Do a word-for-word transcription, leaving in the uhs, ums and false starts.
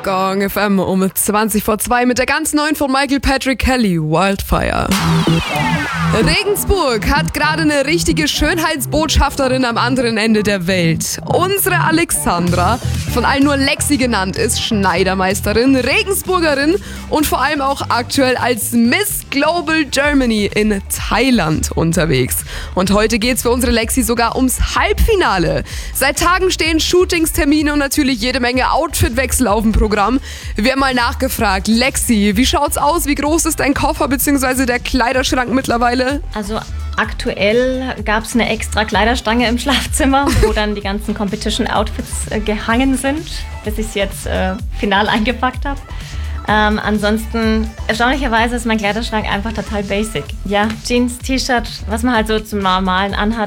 Gong F M um zwanzig vor zwei mit der ganz neuen von Michael Patrick Kelly, Wildfire. Regensburg hat gerade eine richtige Schönheitsbotschafterin am anderen Ende der Welt. Unsere Alexandra, von allen nur Lexi genannt, ist Schneidermeisterin, Regensburgerin und vor allem auch aktuell als Miss Global Germany in Thailand unterwegs. Und heute geht's für unsere Lexi sogar ums Halbfinale. Seit Tagen stehen Shootingstermine und natürlich jede Menge Outfitwechsel auf dem Programm. Wir haben mal nachgefragt, Lexi, wie schaut's aus? Wie groß ist dein Koffer bzw. der Kleiderschrank mittlerweile? Also aktuell gab es eine extra Kleiderstange im Schlafzimmer, wo dann die ganzen Competition-Outfits äh, gehangen sind, bis ich es jetzt äh, final eingepackt habe. Ähm, ansonsten, erstaunlicherweise ist mein Kleiderschrank einfach total basic. Ja, Jeans, T-Shirt, was man halt so zum Normalen anhat.